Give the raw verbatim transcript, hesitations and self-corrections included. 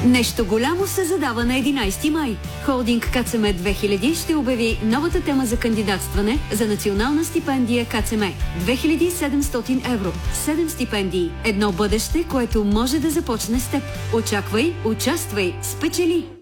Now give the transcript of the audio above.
Нещо голямо се задава на единайсети май. Холдинг КЦМ две хиляди ще обяви новата тема за кандидатстване за национална стипендия КЦМ. две хиляди и седемстотин евро. седем стипендии. Едно бъдеще, което може да започне с теб. Очаквай, участвай, спечели!